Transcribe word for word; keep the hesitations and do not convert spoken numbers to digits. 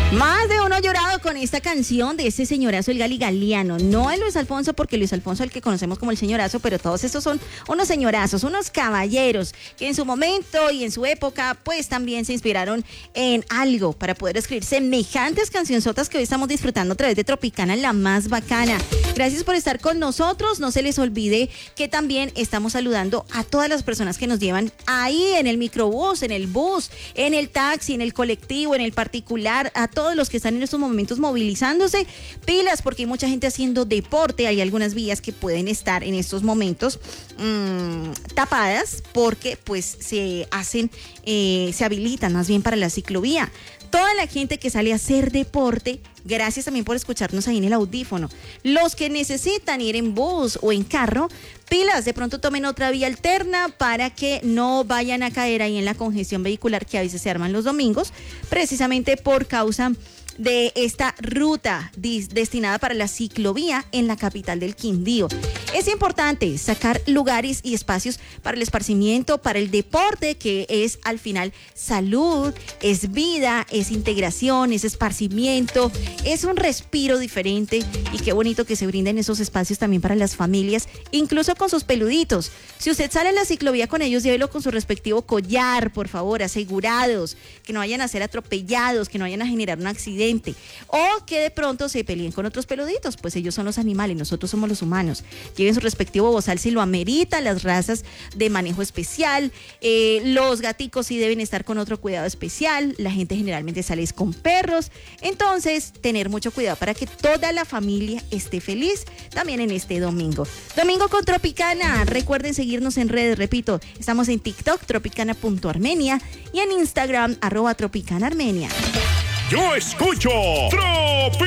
Más de uno ha llorado con esta canción de ese señorazo, el Gali Galiano. No es Luis Alfonso, porque Luis Alfonso es el que conocemos como el señorazo, pero todos estos son unos señorazos, unos caballeros que en su momento y en su época pues también se inspiraron en algo para poder escribir semejantes cancionzotas que hoy estamos disfrutando a través de Tropicana, la más bacana. Gracias por estar con nosotros. No se les olvide que también estamos saludando a todas las personas que nos llevan ahí en el microbús, en el bus, en el taxi, en el colectivo, en el particular, a todos los que están en estos momentos movilizándose. Pilas, porque hay mucha gente haciendo deporte. Hay algunas vías que pueden estar en estos momentos mmm, tapadas porque pues se hacen, eh, se habilitan más bien para la ciclovía. Toda la gente que sale a hacer deporte, gracias también por escucharnos ahí en el audífono. Los que necesitan ir en bus o en carro, pilas, de pronto tomen otra vía alterna para que no vayan a caer ahí en la congestión vehicular que a veces se arman los domingos, precisamente por causa de esta ruta dis- destinada para la ciclovía en la capital del Quindío. Es importante sacar lugares y espacios para el esparcimiento, para el deporte, que es al final salud, es vida, es integración, es esparcimiento, es un respiro diferente, y qué bonito que se brinden esos espacios también para las familias, incluso con sus peluditos. Si usted sale en la ciclovía con ellos, llévelo con su respectivo collar, por favor, asegurados, que no vayan a ser atropellados, que no vayan a generar un accidente, o que de pronto se peleen con otros peluditos, pues ellos son los animales, nosotros somos los humanos. Lleven su respectivo bozal si lo amerita, las razas de manejo especial, eh, los gaticos sí deben estar con otro cuidado especial, la gente generalmente sale con perros, entonces tener mucho cuidado para que toda la familia esté feliz también en este domingo. Domingo con Tropicana. Recuerden seguirnos en redes, repito, estamos en TikTok, tropicana punto armenia, y en Instagram, arroba tropicana armenia. Yo escucho Tropi.